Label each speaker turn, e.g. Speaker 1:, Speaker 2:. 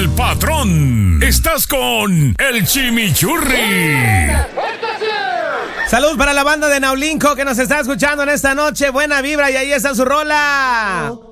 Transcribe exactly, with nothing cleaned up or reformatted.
Speaker 1: el patrón. Estás con el Chimichurri.
Speaker 2: Salud para la banda de Naulinco que nos está escuchando en esta noche. Buena vibra y ahí está su rola.